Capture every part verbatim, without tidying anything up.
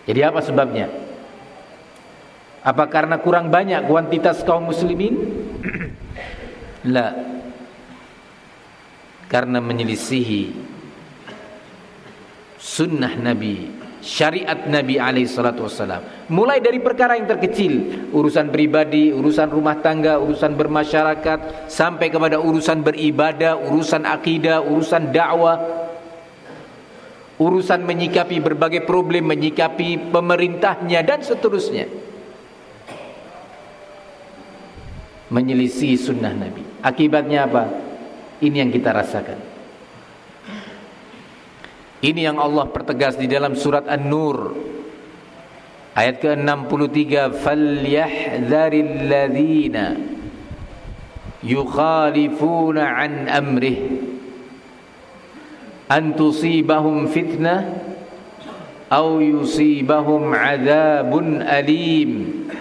Jadi apa sebabnya? Apa karena kurang banyak kuantitas kaum muslimin? La. Karena menyelisihi sunnah Nabi, syariat Nabi alaihi salatu wassalam. Mulai dari perkara yang terkecil, urusan pribadi, urusan rumah tangga, urusan bermasyarakat, sampai kepada urusan beribadah, urusan akidah, urusan dakwah, urusan menyikapi berbagai problem, menyikapi pemerintahnya dan seterusnya. Menyelisih sunnah Nabi. Akibatnya apa? Ini yang kita rasakan. Ini yang Allah pertegas di dalam surat An-Nur ayat ke enam puluh tiga, falyahdharil ladzina yukhalifuna an amrih an tusibahum fitnah aw yusibahum adzabun alim.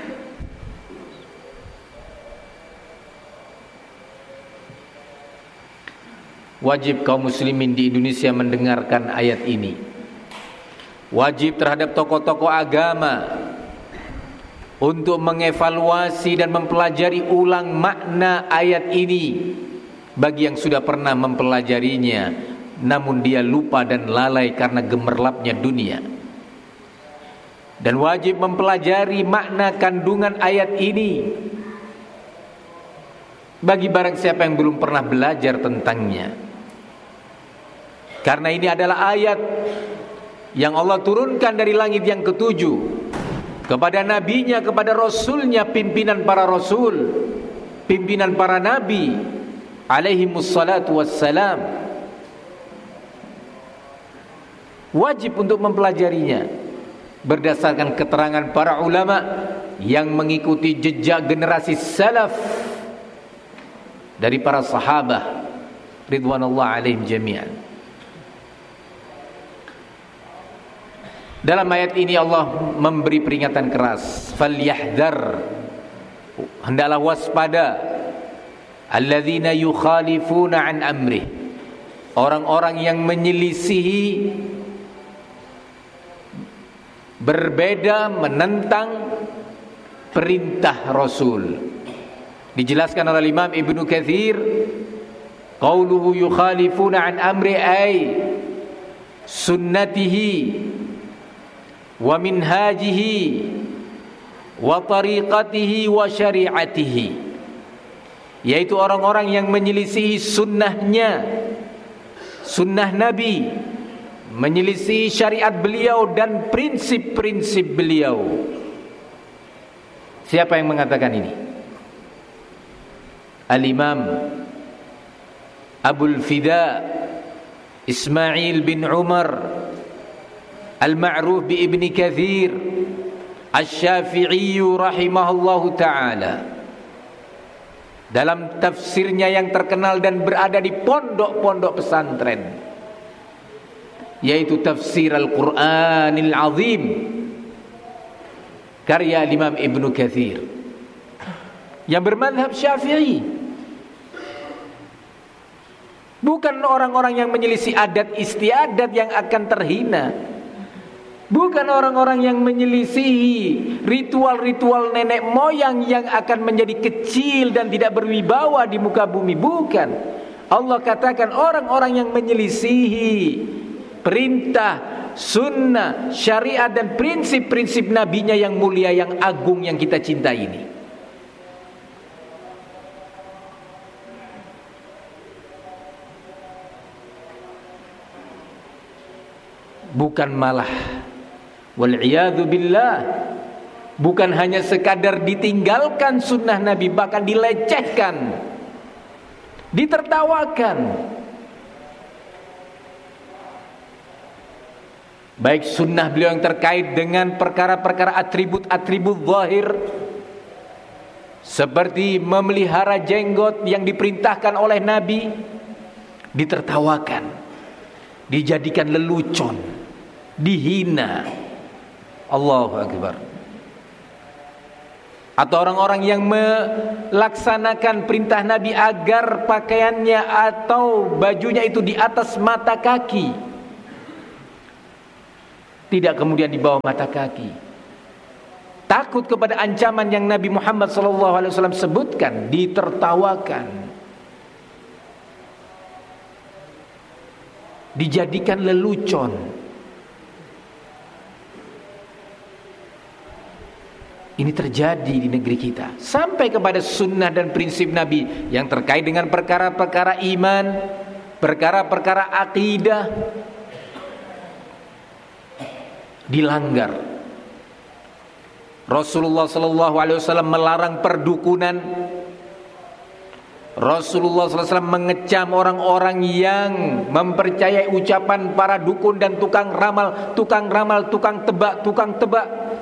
Wajib kaum muslimin di Indonesia mendengarkan ayat ini. Wajib terhadap tokoh-tokoh agama untuk mengevaluasi dan mempelajari ulang makna ayat ini. Bagi yang sudah pernah mempelajarinya namun dia lupa dan lalai karena gemerlapnya dunia. Dan wajib mempelajari makna kandungan ayat ini bagi barang siapa yang belum pernah belajar tentangnya. Karena ini adalah ayat yang Allah turunkan dari langit yang ketujuh kepada nabinya, kepada rasulnya, pimpinan para rasul, pimpinan para nabi alaihimus salatu wassalam. Wajib untuk mempelajarinya berdasarkan keterangan para ulama yang mengikuti jejak generasi salaf dari para sahabat ridwanullah alaihim jami'an. Dalam ayat ini Allah memberi peringatan keras, falyahdhar, hendaklah waspada, alladzina yukhalifuna an amrih, orang-orang yang menyelisihi, berbeda, menentang perintah Rasul. Dijelaskan oleh Imam Ibnu Katsir, qauluhu yukhalifuna an amri ay sunnatihi wa minhajihi wa tariqatihi wa syari'atihi, yaitu orang-orang yang menyelisihi sunnahnya, sunnah Nabi, menyelisihi syariat beliau dan prinsip-prinsip beliau. Siapa yang mengatakan ini? Al-Imam Abul Fida Ismail bin Umar Al-Ma'ruf bi Ibni Katsir Asy-Syafi'i rahimahullahu ta'ala, dalam tafsirnya yang terkenal dan berada di pondok-pondok pesantren, yaitu tafsir Al-Qur'anil Azim karya Imam Ibnu Katsir yang bermadhab Syafi'i. Bukan orang-orang yang menyelisih adat istiadat yang akan terhina, bukan orang-orang yang menyelisihi ritual-ritual nenek moyang yang akan menjadi kecil dan tidak berwibawa di muka bumi. Bukan. Allah katakan orang-orang yang menyelisihi perintah, sunnah, syariat dan prinsip-prinsip nabinya yang mulia, yang agung, yang kita cintai ini. Bukan malah, wal'iyadu billah, bukan hanya sekadar ditinggalkan sunnah Nabi, bahkan dilecehkan, ditertawakan. Baik sunnah beliau yang terkait dengan perkara-perkara atribut-atribut zahir, seperti memelihara jenggot yang diperintahkan oleh Nabi, ditertawakan, dijadikan lelucon, dihina. Allahu Akbar. Atau orang-orang yang melaksanakan perintah Nabi agar pakaiannya atau bajunya itu di atas mata kaki, tidak kemudian di bawah mata kaki. Takut kepada ancaman yang Nabi Muhammad shallallahu alaihi wasallam sebutkan, ditertawakan, dijadikan lelucon. Ini terjadi di negeri kita. Sampai kepada sunnah dan prinsip Nabi yang terkait dengan perkara-perkara iman, perkara-perkara akidah dilanggar. Rasulullah sallallahu alaihi wasallam melarang perdukunan. Rasulullah sallallahu alaihi wasallam mengecam orang-orang yang mempercayai ucapan para dukun dan tukang ramal, tukang ramal, tukang tebak, tukang tebak.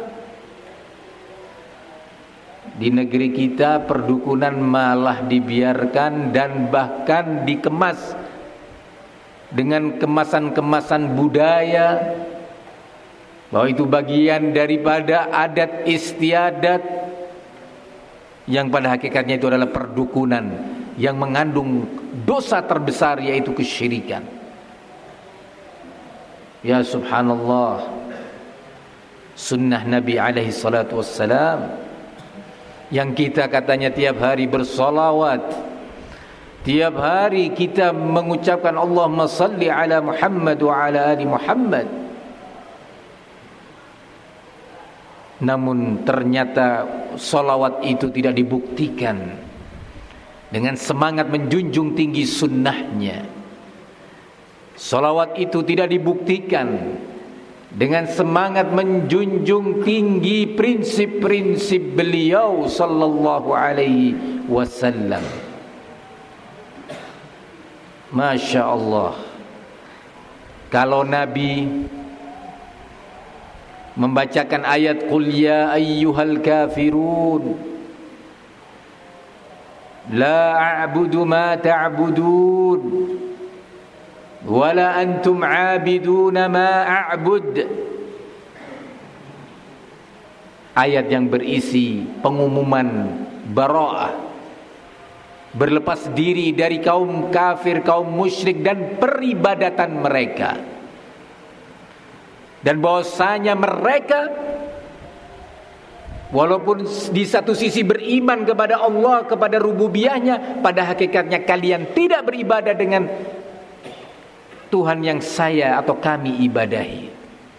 Di negeri kita perdukunan malah dibiarkan dan bahkan dikemas dengan kemasan-kemasan budaya, bahwa itu bagian daripada adat istiadat yang pada hakikatnya itu adalah perdukunan yang mengandung dosa terbesar, yaitu kesyirikan. Ya subhanallah, sunnah Nabi alaihi salatu wassalam yang kita katanya tiap hari bersolawat, tiap hari kita mengucapkan Allahumma salli ala Muhammad wa ala ali Muhammad, namun ternyata solawat itu tidak dibuktikan dengan semangat menjunjung tinggi sunnahnya. Solawat itu tidak dibuktikan dengan semangat menjunjung tinggi prinsip-prinsip beliau sallallahu alaihi wasallam. Masya Allah, kalau Nabi membacakan ayat Qul ya ayyuhal kafirun la a'budu ma ta'budun wala antum 'abiduna ma a'bud, ayat yang berisi pengumuman bara'ah, berlepas diri dari kaum kafir, kaum musyrik dan peribadatan mereka, dan bahwasanya mereka walaupun di satu sisi beriman kepada Allah, kepada rububiyahnya, pada hakikatnya kalian tidak beribadah dengan Tuhan yang saya atau kami ibadahi.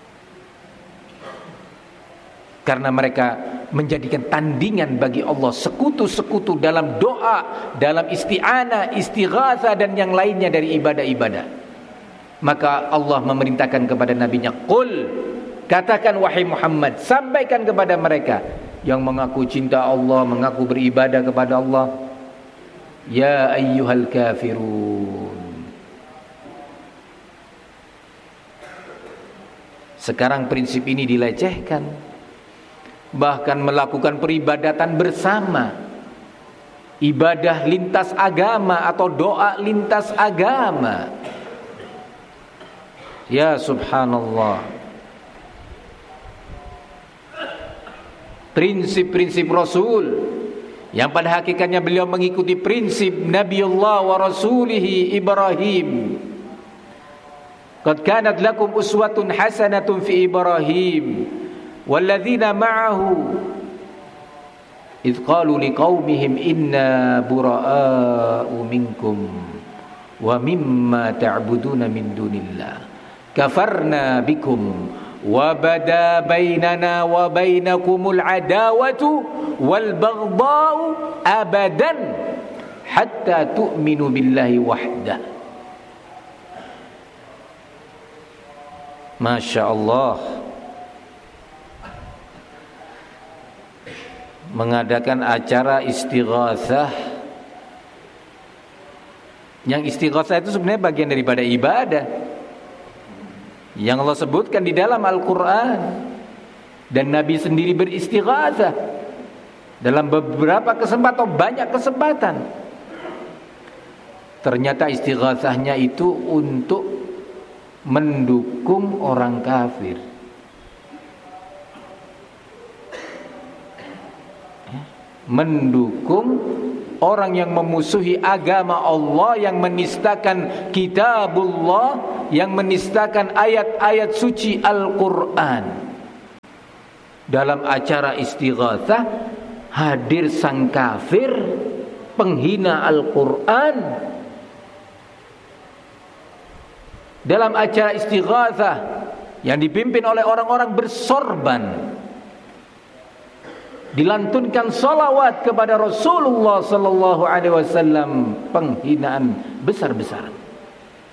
Karena mereka menjadikan tandingan bagi Allah, sekutu-sekutu dalam doa, dalam isti'anah, istighatsah dan yang lainnya dari ibadah-ibadah. Maka Allah memerintahkan kepada nabinya, Qul, katakan wahai Muhammad, sampaikan kepada mereka yang mengaku cinta Allah, mengaku beribadah kepada Allah, ya ayyuhal kafirun. Sekarang prinsip ini dilecehkan, bahkan melakukan peribadatan bersama, ibadah lintas agama atau doa lintas agama. Ya subhanallah, prinsip-prinsip Rasul yang pada hakikatnya beliau mengikuti prinsip Nabiullah wa Rasulihi Ibrahim. Qad kanat lakum uswatun hasanatun fi Ibrahim walladzina ma'ahu idh qalu liqaumihim inna bura'a'u minkum wa mimma ta'buduna min dunillah kafarna bikum wa bada bainana wa bainakumul adawatu wal baghdha'u abadan hatta tu'minu billahi wahdah. Masya Allah, mengadakan acara istighatsah. Yang istighatsah itu sebenarnya bagian daripada ibadah yang Allah sebutkan di dalam Al-Quran, dan Nabi sendiri beristighatsah dalam beberapa kesempatan atau banyak kesempatan. Ternyata istighatsahnya itu untuk mendukung orang kafir, mendukung orang yang memusuhi agama Allah, yang menistakan kitabullah yang menistakan ayat-ayat suci Al-Quran. Dalam acara istighatsah hadir sang kafir, penghina Al-Quran. Dalam acara istighatsah yang dipimpin oleh orang-orang bersorban, dilantunkan salawat kepada Rasulullah sallallahu alaihi wasallam, penghinaan besar-besaran.